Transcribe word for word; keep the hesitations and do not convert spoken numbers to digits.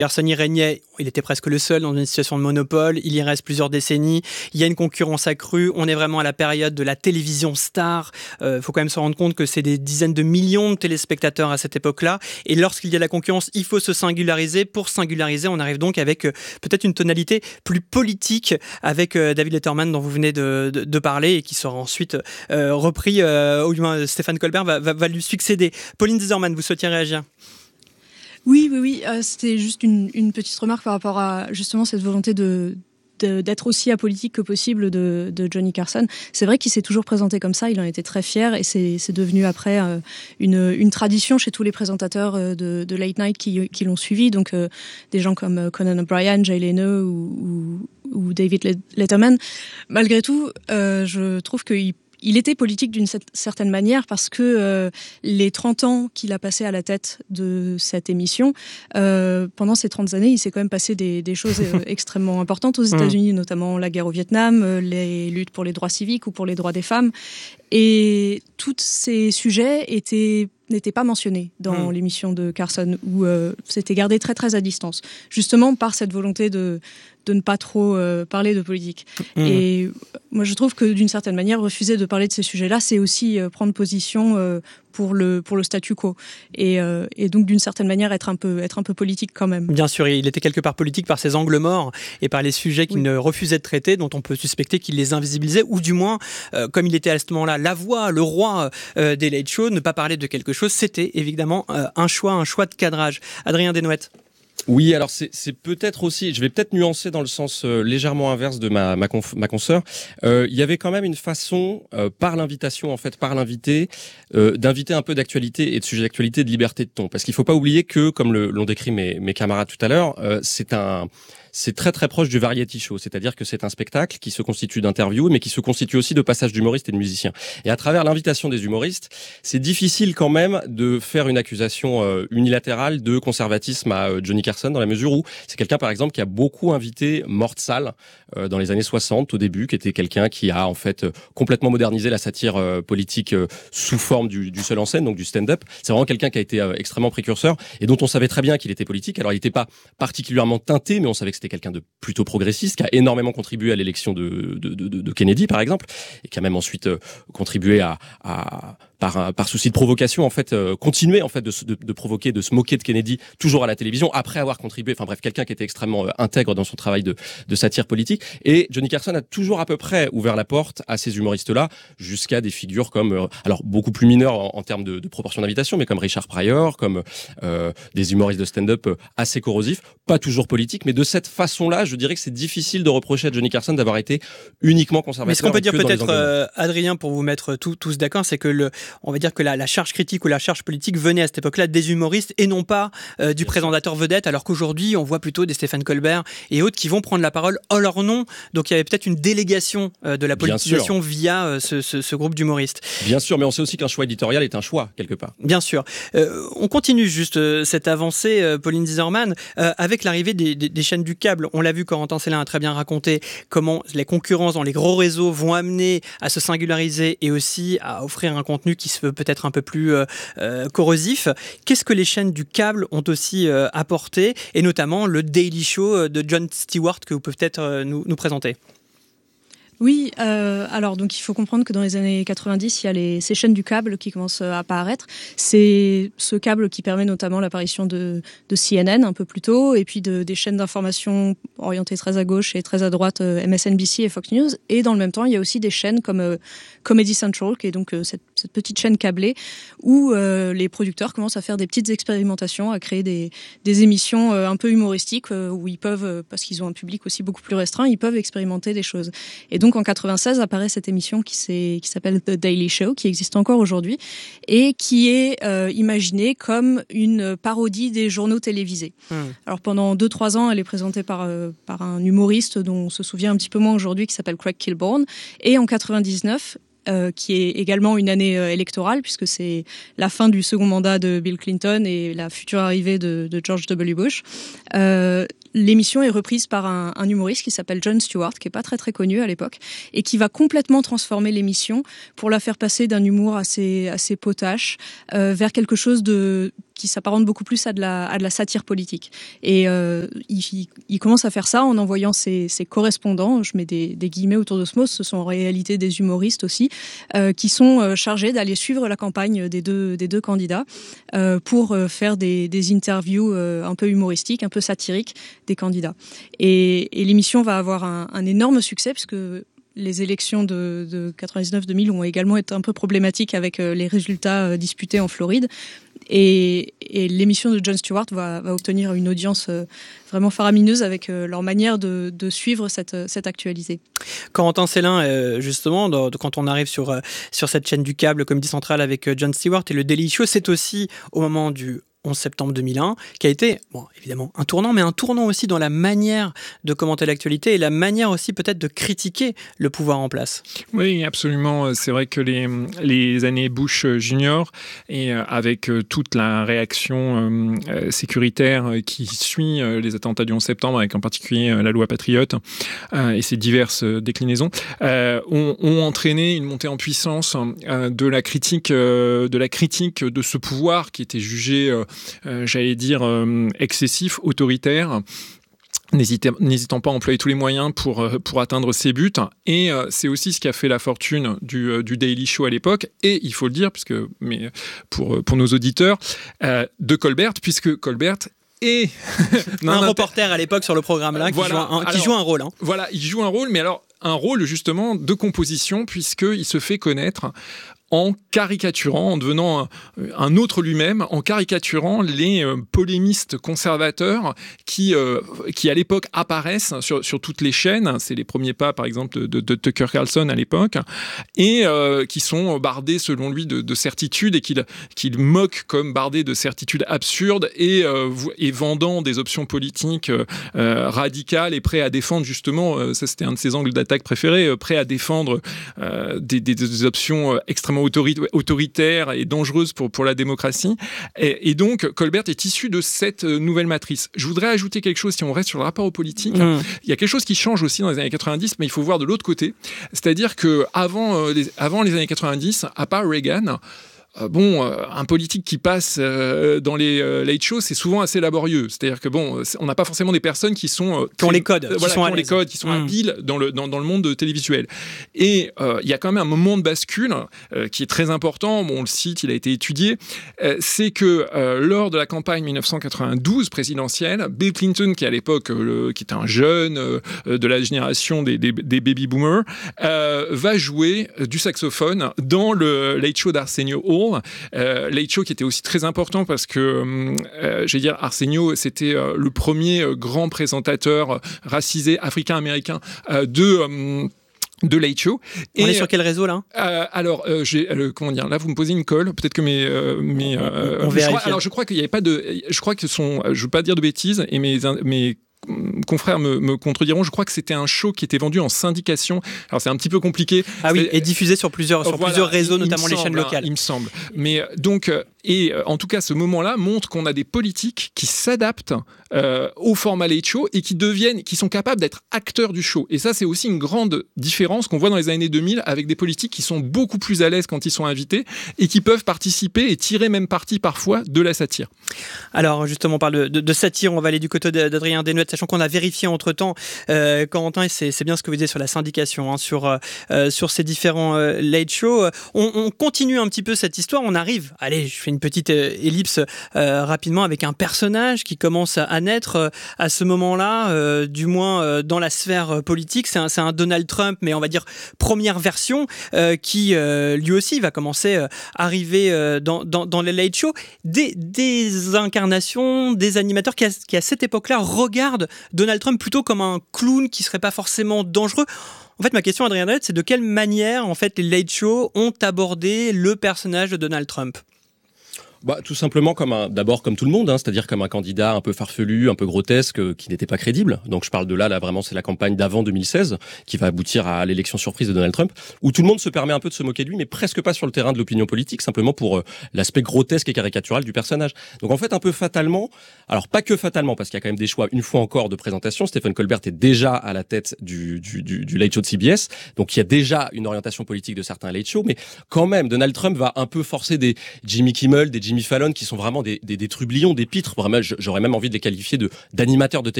Carson y régnait, il était presque le seul dans une situation de monopole, il y reste plusieurs décennies, il y a une concurrence accrue, on est vraiment à la période de la télévision star, il euh, faut quand même se rendre compte que c'est des dizaines de millions de téléspectateurs à cette époque-là, et lorsqu'il y a la concurrence, il faut se singulariser. Pour singulariser, on arrive donc avec euh, peut-être une tonalité plus politique avec euh, David Letterman dont vous venez de, de, de parler et qui sera ensuite euh, repris, euh, ou du moins Stéphane Colbert va, va, va lui succéder. Pauline Deserman, vous souhaitiez réagir ? Oui, oui, oui. Euh, c'était juste une, une petite remarque par rapport à justement cette volonté de, de d'être aussi apolitique que possible de, de Johnny Carson. C'est vrai qu'il s'est toujours présenté comme ça. Il en était très fier et c'est, c'est devenu après euh, une, une tradition chez tous les présentateurs euh, de, de late night qui, qui l'ont suivi. Donc euh, des gens comme euh, Conan O'Brien, Jay Leno ou, ou, ou David Letterman. Malgré tout, euh, je trouve qu'il Il était politique d'une certaine manière parce que euh, les trente ans qu'il a passé à la tête de cette émission, euh, pendant ces trente années, il s'est quand même passé des, des choses euh, extrêmement importantes aux États-Unis, mmh. notamment la guerre au Vietnam, euh, les luttes pour les droits civiques ou pour les droits des femmes. Et tous ces sujets étaient n'était pas mentionné dans mmh. l'émission de Carson, où euh, c'était gardé très très à distance, justement par cette volonté de, de ne pas trop euh, parler de politique. Mmh. Et moi je trouve que d'une certaine manière, refuser de parler de ces sujets-là, c'est aussi euh, prendre position euh, pour le, pour le statu quo. Et, euh, et donc d'une certaine manière être un, peu, être un peu politique quand même. Bien sûr, il était quelque part politique par ses angles morts et par les sujets qu'il oui. ne refusait de traiter, dont on peut suspecter qu'il les invisibilisait, ou du moins, euh, comme il était à ce moment-là la voix, le roi euh, des late shows, ne pas parler de quelque chose, c'était évidemment euh, un choix, un choix de cadrage. Adrien Desnouettes. Oui, alors c'est, c'est peut-être aussi, je vais peut-être nuancer dans le sens euh, légèrement inverse de ma ma, conf, ma consoeur. Euh, il y avait quand même une façon, euh, par l'invitation en fait, par l'invité, euh, d'inviter un peu d'actualité et de sujet d'actualité, de liberté de ton. Parce qu'il faut pas oublier que, comme le, l'ont décrit mes, mes camarades tout à l'heure, euh, c'est un c'est très très proche du variety show, c'est-à-dire que c'est un spectacle qui se constitue d'interviews, mais qui se constitue aussi de passages d'humoristes et de musiciens. Et à travers l'invitation des humoristes, c'est difficile quand même de faire une accusation euh, unilatérale de conservatisme à euh, Johnny Carson, dans la mesure où c'est quelqu'un par exemple qui a beaucoup invité Mort Sahl euh, dans les années soixante au début, qui était quelqu'un qui a en fait euh, complètement modernisé la satire euh, politique euh, sous forme du, du seul en scène, donc du stand-up. C'est vraiment quelqu'un qui a été euh, extrêmement précurseur et dont on savait très bien qu'il était politique. Alors il n'était pas particulièrement teinté, mais on savait que c'était quelqu'un de plutôt progressiste, qui a énormément contribué à l'élection de, de, de, de Kennedy, par exemple, et qui a même ensuite euh, contribué à, à par, par souci de provocation, en fait, euh, continuer en fait de, de, de provoquer, de se moquer de Kennedy, toujours à la télévision, après avoir contribué. Enfin bref, quelqu'un qui était extrêmement euh, intègre dans son travail de, de satire politique. Et Johnny Carson a toujours à peu près ouvert la porte à ces humoristes-là, jusqu'à des figures comme, euh, alors beaucoup plus mineures en, en termes de, de proportion d'invitation, mais comme Richard Pryor, comme euh, des humoristes de stand-up assez corrosifs, pas toujours politiques, mais de cette façon-là, je dirais que c'est difficile de reprocher à Johnny Carson d'avoir été uniquement conservateur. Mais ce qu'on peut dire peut-être, euh, Adrien, pour vous mettre tout, tous d'accord, c'est que le, on va dire que la, la charge critique ou la charge politique venait à cette époque-là des humoristes et non pas euh, du Bien présentateur sûr. vedette, alors qu'aujourd'hui, on voit plutôt des Stéphane Colbert et autres qui vont prendre la parole en leur nom. Donc il y avait peut-être une délégation euh, de la politisation via euh, ce, ce, ce groupe d'humoristes. Bien sûr, mais on sait aussi qu'un choix éditorial est un choix, quelque part. Bien sûr. Euh, on continue juste euh, cette avancée, euh, Pauline Deserman, euh, avec l'arrivée des, des, des chaînes du câble. On l'a vu, Corentin Célin a très bien raconté comment les concurrences dans les gros réseaux vont amener à se singulariser et aussi à offrir un contenu qui se veut peut-être un peu plus euh, euh, corrosif. Qu'est-ce que les chaînes du câble ont aussi euh, apporté, et notamment le Daily Show de Jon Stewart que vous pouvez peut-être euh, nous, nous présenter? Oui, euh, alors donc il faut comprendre que dans les années quatre-vingt-dix, il y a les, ces chaînes du câble qui commencent à apparaître. C'est ce câble qui permet notamment l'apparition de, de C N N un peu plus tôt, et puis de, des chaînes d'information orientées très à gauche et très à droite, euh, M S N B C et Fox News. Et dans le même temps, il y a aussi des chaînes comme euh, Comedy Central, qui est donc euh, cette, cette petite chaîne câblée, où euh, les producteurs commencent à faire des petites expérimentations, à créer des, des émissions euh, un peu humoristiques, euh, où ils peuvent, euh, parce qu'ils ont un public aussi beaucoup plus restreint, ils peuvent expérimenter des choses. Et donc en quatre-vingt-seize apparaît cette émission qui, s'est, qui s'appelle The Daily Show, qui existe encore aujourd'hui, et qui est euh, imaginée comme une parodie des journaux télévisés. Mmh. Alors pendant deux trois ans, elle est présentée par, euh, par un humoriste dont on se souvient un petit peu moins aujourd'hui, qui s'appelle Craig Kilborn, et en quatre-vingt-dix-neuf, Euh, qui est également une année euh, électorale, puisque c'est la fin du second mandat de Bill Clinton et la future arrivée de, de George W. Bush. Euh, l'émission est reprise par un, un humoriste qui s'appelle Jon Stewart, qui est pas très très connu à l'époque, et qui va complètement transformer l'émission pour la faire passer d'un humour assez assez potache euh, vers quelque chose de qui s'apparente beaucoup plus à de la à de la satire politique. Et euh, il, il commence à faire ça en envoyant ses, ses correspondants, je mets des, des guillemets autour d'osmose, ce sont en réalité des humoristes aussi, euh, qui sont euh, chargés d'aller suivre la campagne des deux des deux candidats euh, pour euh, faire des, des interviews euh, un peu humoristiques, un peu satiriques des candidats. Et, et l'émission va avoir un, un énorme succès puisque les élections de, de quatre-vingt-dix-neuf deux mille ont également été un peu problématiques avec euh, les résultats euh, disputés en Floride. Et, et l'émission de Jon Stewart va, va obtenir une audience euh, vraiment faramineuse avec euh, leur manière de, de suivre cette, cette actualité. Corentin Célin, euh, justement, dans, quand on arrive sur, euh, sur cette chaîne du câble, Comédie Centrale avec euh, Jon Stewart et le Daily Show, c'est aussi au moment du onze septembre deux mille un, qui a été, bon, évidemment, un tournant, mais un tournant aussi dans la manière de commenter l'actualité et la manière aussi peut-être de critiquer le pouvoir en place. Oui, absolument. C'est vrai que les, les années Bush Junior et avec toute la réaction euh, sécuritaire qui suit les attentats du onze septembre, avec en particulier la loi Patriote euh, et ses diverses déclinaisons, euh, ont, ont entraîné une montée en puissance euh, de la critique, euh, de la critique de ce pouvoir qui était jugé euh, Euh, j'allais dire, euh, excessif, autoritaire, n'hésitant pas à employer tous les moyens pour, pour atteindre ses buts. Et euh, c'est aussi ce qui a fait la fortune du, euh, du Daily Show à l'époque, et il faut le dire, puisque, mais pour, pour nos auditeurs, euh, de Colbert, puisque Colbert est... un reporter à l'époque sur le programme-là, qui, voilà, joue, un, qui alors, joue un rôle. Hein. Voilà, il joue un rôle, mais alors un rôle justement de composition, puisqu'il se fait connaître en caricaturant, en devenant un, un autre lui-même, en caricaturant les euh, polémistes conservateurs qui, euh, qui à l'époque apparaissent sur, sur toutes les chaînes. C'est les premiers pas, par exemple, de, de, de Tucker Carlson à l'époque, et euh, qui sont bardés, selon lui, de, de certitudes, et qu'il, qu'il moque comme bardés de certitudes absurdes, et, euh, et vendant des options politiques euh, radicales, et prêts à défendre, justement, euh, ça c'était un de ses angles d'attaque préférés, euh, prêts à défendre euh, des, des, des options extrêmement autoritaire et dangereuse pour, pour la démocratie. Et, et donc, Colbert est issu de cette nouvelle matrice. Je voudrais ajouter quelque chose, si on reste sur le rapport aux politiques. Mmh. Il y a quelque chose qui change aussi dans les années quatre-vingt-dix, mais il faut voir de l'autre côté. C'est-à-dire qu'avant euh, les, avant les années quatre-vingt-dix, à part Reagan, Euh, bon, euh, un politique qui passe euh, dans les euh, late shows, c'est souvent assez laborieux. C'est-à-dire que bon, on n'a pas forcément des personnes qui sont euh, qui ont les codes, euh, qui voilà, sont, qui ont les codes, qui sont mmh. habiles dans le dans, dans le monde télévisuel. Et il euh, y a quand même un moment de bascule euh, qui est très important. Bon, on le cite, il a été étudié. Euh, c'est que euh, lors de la campagne dix-neuf cent quatre-vingt-douze présidentielle, Bill Clinton, qui à l'époque euh, qui était un jeune euh, de la génération des, des, des baby boomers, euh, va jouer du saxophone dans le Late Show d'Arsenio Hall. Euh, Late Show qui était aussi très important parce que, euh, je vais dire, Arsenio, c'était euh, le premier euh, grand présentateur euh, racisé africain-américain euh, de... Euh, de Late Show. Et on est sur quel réseau là euh, Alors, euh, j'ai, euh, comment dire, là vous me posez une colle. Peut-être que mes, euh, mes euh, on, on je crois, alors je crois qu'il n'y avait pas de, je crois que son, je veux pas dire de bêtises, et mes mes confrères me, me contrediront, je crois que c'était un show qui était vendu en syndication. Alors c'est un petit peu compliqué. Ah oui, et diffusé sur plusieurs, sur voilà, plusieurs réseaux, il, notamment il les semble, chaînes locales. Il me semble. Mais donc, et en tout cas, ce moment-là montre qu'on a des politiques qui s'adaptent euh, au format Late Show et qui deviennent, qui sont capables d'être acteurs du show. Et ça, c'est aussi une grande différence qu'on voit dans les années deux mille avec des politiques qui sont beaucoup plus à l'aise quand ils sont invités et qui peuvent participer et tirer même parti parfois de la satire. Alors justement, on parle de, de, de satire, on va aller du côté d'Adrien Desnouettes, sachant qu'on a vérifié entre-temps, euh, Corentin, et c'est, c'est bien ce que vous disiez sur la syndication, hein, sur, euh, sur ces différents euh, late shows. On, on continue un petit peu cette histoire, on arrive, allez, je fais une petite euh, ellipse euh, rapidement, avec un personnage qui commence à, à naître euh, à ce moment-là, euh, du moins euh, dans la sphère euh, politique. C'est un, c'est un Donald Trump, mais on va dire première version, euh, qui euh, lui aussi va commencer à euh, arriver euh, dans, dans, dans les late shows. Des, des incarnations, des animateurs qui à, qui à cette époque-là regardent Donald Trump plutôt comme un clown qui serait pas forcément dangereux. En fait, ma question, Adrien Desnouettes, c'est de quelle manière en fait les late shows ont abordé le personnage de Donald Trump ? Bah, tout simplement comme un, d'abord comme tout le monde, hein, c'est-à-dire comme un candidat un peu farfelu, un peu grotesque, euh, qui n'était pas crédible. Donc je parle de là, là vraiment, c'est la campagne d'avant deux mille seize qui va aboutir à l'élection surprise de Donald Trump, où tout le monde se permet un peu de se moquer de lui, mais presque pas sur le terrain de l'opinion politique, simplement pour euh, l'aspect grotesque et caricatural du personnage. Donc en fait, un peu fatalement, alors pas que fatalement, parce qu'il y a quand même des choix, une fois encore, de présentation. Stephen Colbert est déjà à la tête du, du, du, du Late Show de C B S, donc il y a déjà une orientation politique de certains Late Show, mais quand même, Donald Trump va un peu forcer des Jimmy Kimmel, des Jimmy Fallon, qui sont vraiment des, des, des trublions, des pitres. Vraiment, j'aurais même envie de les qualifier de d'animateurs de télévision